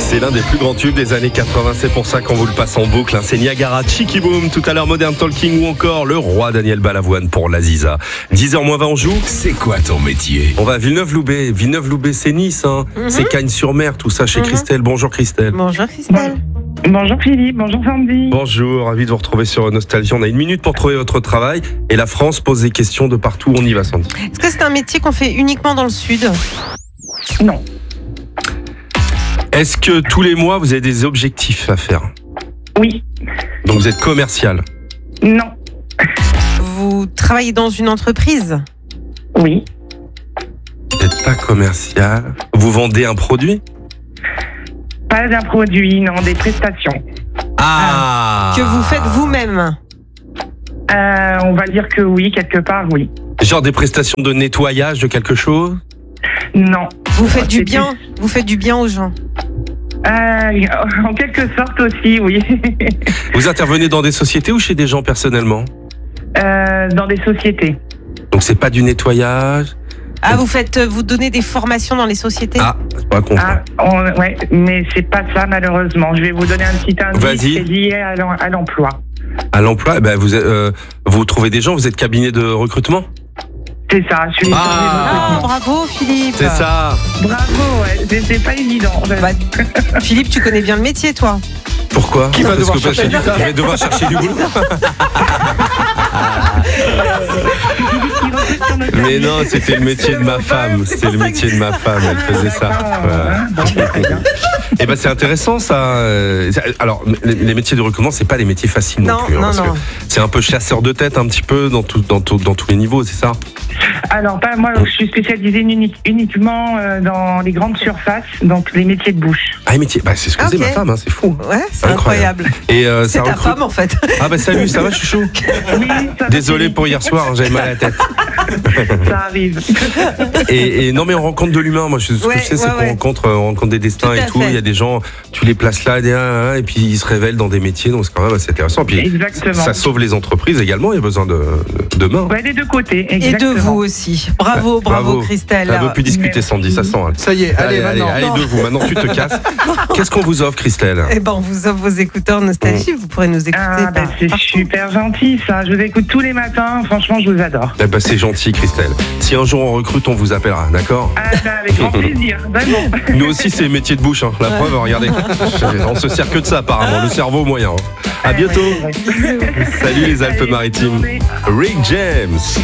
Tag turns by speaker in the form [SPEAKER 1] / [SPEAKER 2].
[SPEAKER 1] C'est l'un des plus grands tubes des années 80, c'est pour ça qu'on vous le passe en boucle. C'est Niagara, Chicky Boom, tout à l'heure Modern Talking ou encore le roi Daniel Balavoine pour l'Aziza. 10h-20 on joue.
[SPEAKER 2] C'est quoi ton métier?
[SPEAKER 1] On va à Villeneuve-Loubet. Villeneuve-Loubet, c'est Nice, c'est Cagnes-sur-Mer, tout ça chez Christelle. Bonjour Christelle.
[SPEAKER 3] Bonjour Christelle.
[SPEAKER 4] Bonjour Philippe, bonjour Sandy.
[SPEAKER 1] Bonjour, ravi de vous retrouver sur Nostalgie. On a une minute pour trouver votre travail et la France pose des questions de partout. On y va, Sandy.
[SPEAKER 3] Est-ce que c'est un métier qu'on fait uniquement dans le sud?
[SPEAKER 4] Non.
[SPEAKER 1] Est-ce que tous les mois vous avez des objectifs à faire?
[SPEAKER 4] Oui.
[SPEAKER 1] Donc vous êtes commercial?
[SPEAKER 4] Non.
[SPEAKER 3] Vous travaillez dans une entreprise?
[SPEAKER 4] Oui.
[SPEAKER 1] Vous n'êtes pas commercial. Vous vendez un produit?
[SPEAKER 4] Pas d'un produit, non, des prestations.
[SPEAKER 1] Ah,
[SPEAKER 3] Que vous faites vous-même?
[SPEAKER 4] On va dire que oui, quelque part, oui.
[SPEAKER 1] Genre des prestations de nettoyage de quelque chose?
[SPEAKER 4] Non.
[SPEAKER 3] Vous faites du
[SPEAKER 4] C'est
[SPEAKER 3] bien? Vous faites du bien aux gens?
[SPEAKER 4] En quelque sorte aussi, oui.
[SPEAKER 1] Vous intervenez dans des sociétés ou chez des gens personnellement?
[SPEAKER 4] Dans des sociétés.
[SPEAKER 1] Donc c'est pas du nettoyage?
[SPEAKER 3] Ah, vous donnez des formations dans les sociétés?
[SPEAKER 1] Ah, c'est pas con.
[SPEAKER 4] Ouais, mais c'est pas ça malheureusement. Je vais vous donner un petit indice.
[SPEAKER 1] Vas-y.
[SPEAKER 4] C'est lié à l'emploi.
[SPEAKER 1] À l'emploi, eh ben vous trouvez des gens, vous êtes cabinet de recrutement?
[SPEAKER 4] C'est ça, je suis
[SPEAKER 3] Ah, bravo Philippe.
[SPEAKER 1] C'est ça.
[SPEAKER 4] Bravo, ouais, c'est pas évident.
[SPEAKER 3] Philippe, tu connais bien le métier, toi?
[SPEAKER 1] Pourquoi?
[SPEAKER 2] Qui va devoir chercher
[SPEAKER 1] du boulot? Je vais devoir chercher du boulot. Mais non, c'était le métier de ma femme. C'était le métier de ma femme. Elle faisait ça. Voilà. Et ben c'est intéressant ça. Alors les métiers de recrutement, c'est pas des métiers faciles non plus.
[SPEAKER 3] Non.
[SPEAKER 1] C'est un peu chasseur de tête un petit peu dans tous les niveaux, c'est ça?
[SPEAKER 4] Alors pas moi, je suis spécialisée uniquement dans les grandes surfaces, donc les métiers de bouche.
[SPEAKER 1] Ah les métiers, bah c'est ce que c'est ma femme, c'est fou.
[SPEAKER 3] Ouais, c'est incroyable.
[SPEAKER 1] Et
[SPEAKER 3] c'est
[SPEAKER 1] ça
[SPEAKER 3] ta
[SPEAKER 1] recrute...
[SPEAKER 3] femme en fait.
[SPEAKER 1] Ah bah salut, ça va chouchou?
[SPEAKER 4] Oui, ça va,
[SPEAKER 1] Désolé
[SPEAKER 4] Philippe.
[SPEAKER 1] pour hier soir, j'avais mal à la tête.
[SPEAKER 4] Ça arrive.
[SPEAKER 1] Et non mais on rencontre de l'humain. Moi ce que je sais c'est qu'on rencontre des destins et tout. Il y a des gens, tu les places là et puis ils se révèlent dans des métiers, donc c'est quand même assez intéressant. Puis
[SPEAKER 4] Exactement.
[SPEAKER 1] ça sauve les entreprises également. Il y a besoin de mains.
[SPEAKER 4] Ouais, des deux côtés.
[SPEAKER 3] Et
[SPEAKER 4] Exactement.
[SPEAKER 3] de vous aussi. Bravo Christelle.
[SPEAKER 1] Elle veut plus discuter, Sandy, ça sent.
[SPEAKER 2] Ça y est, allez, maintenant.
[SPEAKER 1] Allez de vous. Maintenant tu te casses. Qu'est-ce qu'on vous offre, Christelle?
[SPEAKER 3] Eh ben, on vous offre vos écouteurs Nostalgie. Vous pourrez nous écouter.
[SPEAKER 4] C'est super gentil ça. Je vous écoute tous les matins. Franchement, je vous adore.
[SPEAKER 1] Eh ben, c'est gentil, Christelle. Si un jour on recrute, on vous appellera, d'accord?
[SPEAKER 4] Avec grand plaisir, vraiment.
[SPEAKER 1] Nous aussi, c'est métier de bouche. La preuve, regardez. On se sert que de ça, apparemment. Le cerveau moyen. À bientôt.
[SPEAKER 4] Ouais.
[SPEAKER 1] Salut les Alpes-Maritimes. Rick James.